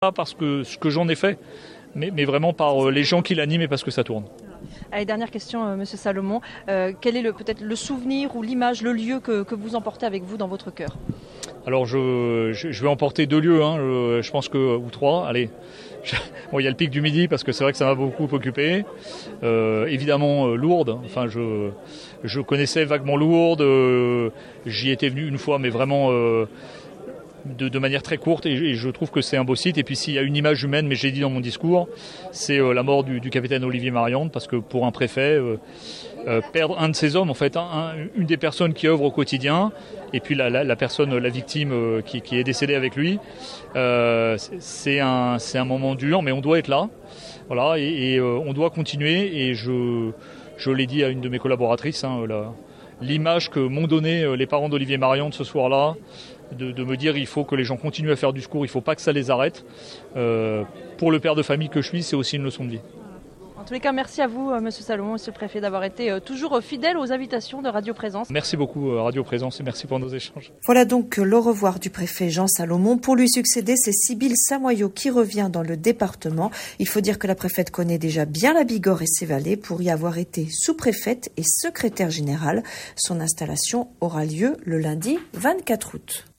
Pas parce que ce que j'en ai fait, mais vraiment par les gens qui l'animent et parce que ça tourne. Allez, dernière question, Monsieur Salomon. Quel est peut-être le souvenir ou l'image, le lieu que vous emportez avec vous dans votre cœur? Alors je vais emporter 2 lieux, je pense ou 3. Allez, bon, il y a le Pic du Midi parce que c'est vrai que ça m'a beaucoup occupé. Évidemment Lourdes. Enfin, je connaissais vaguement Lourdes. J'y étais venu une fois, mais vraiment de manière très courte, et je trouve que c'est un beau site. Et puis s'il y a une image humaine, mais j'ai dit dans mon discours, c'est la mort du capitaine Olivier Mariante, parce que pour un préfet, perdre un de ses hommes, en fait, une des personnes qui œuvre au quotidien, et puis la personne, la victime qui est décédée avec lui, c'est un moment dur, mais on doit être là, voilà, et on doit continuer. Et je l'ai dit à une de mes collaboratrices, l'image que m'ont donné les parents d'Olivier Mariante ce soir-là, de me dire il faut que les gens continuent à faire du secours, il ne faut pas que ça les arrête. Pour le père de famille que je suis, c'est aussi une leçon de vie. En tous les cas, merci à vous, Monsieur Salomon, Monsieur le Préfet, d'avoir été toujours fidèle aux invitations de Radio Présence. Merci beaucoup, Radio Présence, et merci pour nos échanges. Voilà donc le revoir du préfet Jean Salomon. Pour lui succéder, c'est Sybille Samoyau qui revient dans le département. Il faut dire que la préfète connaît déjà bien la Bigorre et ses vallées pour y avoir été sous-préfète et secrétaire générale. Son installation aura lieu le lundi 24 août.